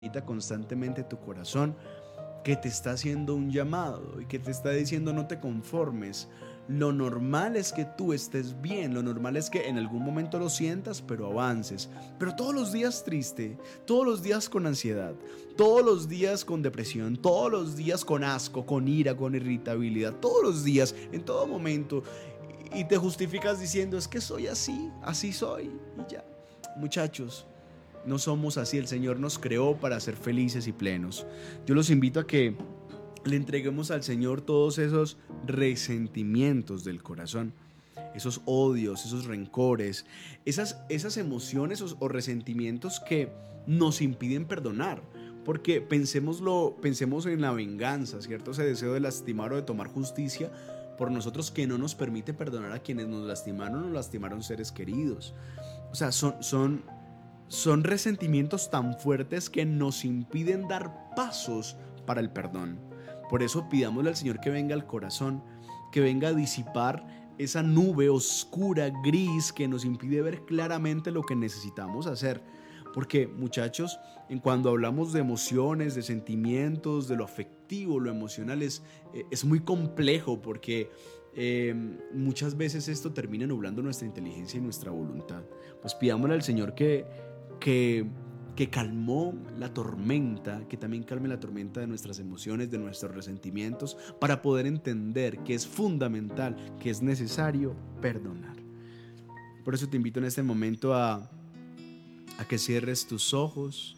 constantemente tu corazón, que te está haciendo un llamado y que te está diciendo no te conformes. Lo normal es que tú estés bien, lo normal es que en algún momento lo sientas, pero avances. Pero todos los días triste, todos los días con ansiedad, todos los días con depresión, todos los días con asco, con ira, con irritabilidad, todos los días, en todo momento. Y te justificas diciendo, es que soy así, así soy y ya. Muchachos, no somos así, el Señor nos creó para ser felices y plenos. Yo los invito a que le entreguemos al Señor todos esos resentimientos del corazón, esos odios, esos rencores, esas emociones o resentimientos que nos impiden perdonar. Porque pensemos en la venganza, ¿cierto? Ese deseo de lastimar o de tomar justicia por nosotros que no nos permite perdonar a quienes nos lastimaron seres queridos. O sea, son resentimientos tan fuertes que nos impiden dar pasos para el perdón. Por eso pidámosle al Señor que venga al corazón, que venga a disipar esa nube oscura, gris, que nos impide ver claramente lo que necesitamos hacer. Porque, muchachos, cuando hablamos de emociones, de sentimientos, de lo afectivo, lo emocional, es muy complejo porque muchas veces esto termina nublando nuestra inteligencia y nuestra voluntad. Pues pidámosle al Señor que calmó la tormenta, que también calme la tormenta de nuestras emociones, de nuestros resentimientos, para poder entender que es fundamental, que es necesario perdonar. Por eso te invito en este momento a que cierres tus ojos,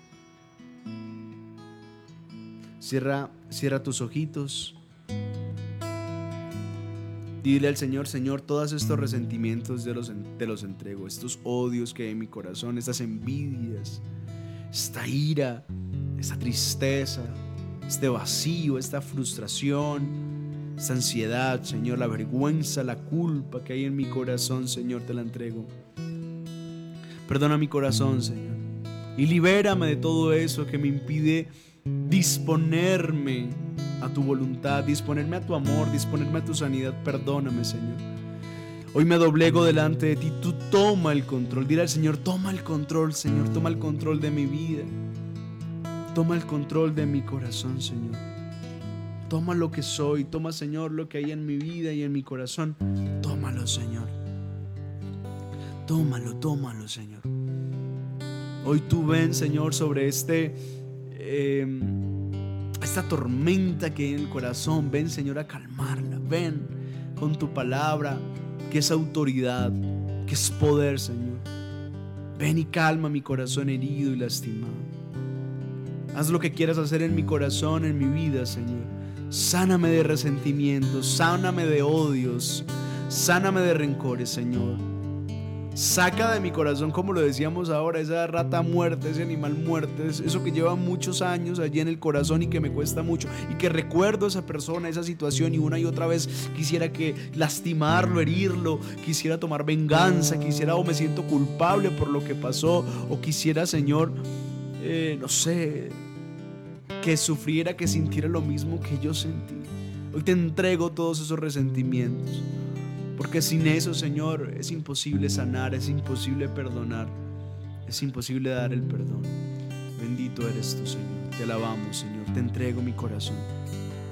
cierra tus ojitos y dile al Señor, Señor, todos estos resentimientos te los entrego, estos odios que hay en mi corazón, estas envidias, esta ira, esta tristeza, este vacío, esta frustración, esta ansiedad, Señor, la vergüenza, la culpa que hay en mi corazón, Señor, te la entrego. Perdona mi corazón, Señor, y libérame de todo eso que me impide disponerme a tu voluntad, disponerme a tu amor, disponerme a tu sanidad. Perdóname, Señor. Hoy me doblego delante de ti, tú toma el control. Dile al Señor, toma el control, Señor, toma el control de mi vida. Toma el control de mi corazón, Señor. Toma lo que soy, toma, Señor, lo que hay en mi vida y en mi corazón. Tómalo, Señor. Tómalo, Señor. Hoy tú ven, Señor, sobre esta tormenta que hay en el corazón. Ven, Señor, a calmarla. Ven con tu palabra, que es autoridad, que es poder, Señor. Ven y calma mi corazón herido y lastimado. Haz lo que quieras hacer en mi corazón, en mi vida, Señor. Sáname de resentimientos, sáname de odios, sáname de rencores, Señor. Saca de mi corazón, como lo decíamos ahora, esa rata muerta, ese animal muerto, eso que lleva muchos años allí en el corazón y que me cuesta mucho, y que recuerdo a esa persona, esa situación, y una y otra vez quisiera que lastimarlo, herirlo, quisiera tomar venganza, quisiera, o me siento culpable por lo que pasó, o quisiera, Señor, no sé, que sufriera, que sintiera lo mismo que yo sentí. Hoy te entrego todos esos resentimientos, porque sin eso, Señor, es imposible sanar, es imposible perdonar, es imposible dar el perdón. Bendito eres tú, Señor. Te alabamos, Señor. Te entrego mi corazón.